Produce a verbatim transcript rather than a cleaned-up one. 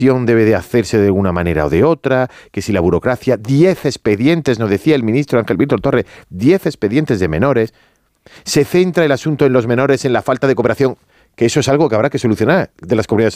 debe de hacerse de una manera o de otra, que si la burocracia, diez expedientes, nos decía el ministro Ángel Víctor Torres, diez expedientes de menores, se centra el asunto en los menores, en la falta de cooperación, que eso es algo que habrá que solucionar de las comunidades